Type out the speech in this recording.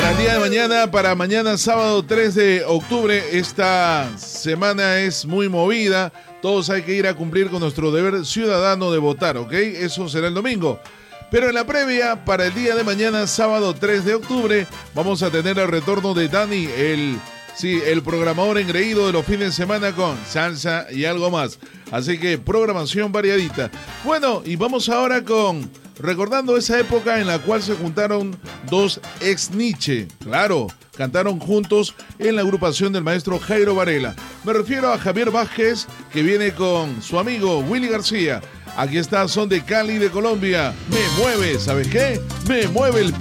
Para el día de mañana, para mañana sábado 3 de octubre, esta semana es muy movida. Todos hay que ir a cumplir con nuestro deber ciudadano de votar, ¿ok? Eso será el domingo. Pero en la previa, para el día de mañana, sábado 3 de octubre, vamos a tener el retorno de Dani, el programador engreído de los fines de semana con salsa y algo más. Así que programación variadita. Bueno, y vamos ahora recordando esa época en la cual se juntaron dos ex Nietzsche. Claro, cantaron juntos en la agrupación del maestro Jairo Varela. Me refiero a Javier Vázquez, que viene con su amigo Willy García. Aquí está, son de Cali, de Colombia. Me mueve, ¿sabes qué? Me mueve el